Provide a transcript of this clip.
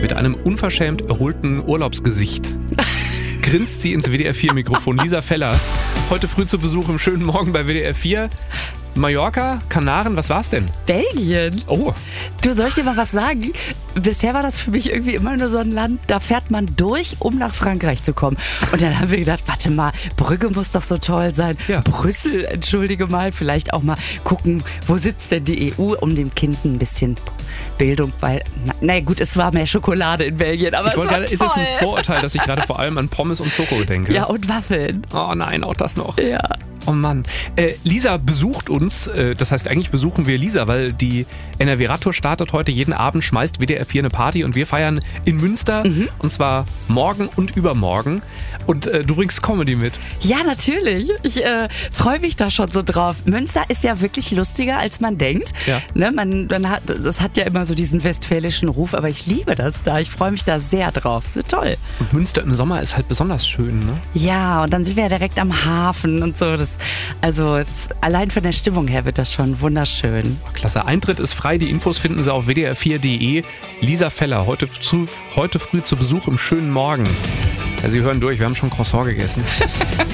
Mit einem unverschämt erholten Urlaubsgesicht grinst sie ins WDR4-Mikrofon. Lisa Feller, heute früh zu Besuch im schönen Morgen bei WDR 4. Mallorca, Kanaren, was war's denn? Belgien. Oh. Du, soll ich dir mal was sagen? Bisher war das für mich irgendwie immer nur so ein Land, da fährt man durch, um nach Frankreich zu kommen. Und dann haben wir gedacht, warte mal, Brügge muss doch so toll sein. Ja. Brüssel, entschuldige mal, vielleicht auch mal gucken, wo sitzt denn die EU, um dem Kind ein bisschen Bildung, weil, na gut, es war mehr Schokolade in Belgien, aber es war toll. Ist es ein Vorurteil, dass ich gerade vor allem an Pommes und Schoko denke? Ja, und Waffeln. Oh nein, auch das noch. Ja. Oh Mann. Lisa besucht uns, das heißt eigentlich besuchen wir Lisa, weil die NRW Radtour startet heute. Jeden Abend schmeißt WDR 4 eine Party und wir feiern in Münster und zwar morgen und übermorgen. Und du bringst Comedy mit. Ja, natürlich. Ich freue mich da schon so drauf. Münster ist ja wirklich lustiger, als man denkt. Ja. Ne, das hat ja immer so diesen westfälischen Ruf, aber ich liebe das da. Ich freue mich da sehr drauf. Es wird toll. Und Münster im Sommer ist halt besonders schön, ne? Ja, und dann sind wir ja direkt am Hafen und so. Allein von der Stimmung her wird das schon wunderschön. Klasse. Eintritt ist frei. Die Infos finden Sie auf wdr4.de. Lisa Feller, heute früh zu Besuch im schönen Morgen. Ja, Sie hören durch, wir haben schon Croissant gegessen.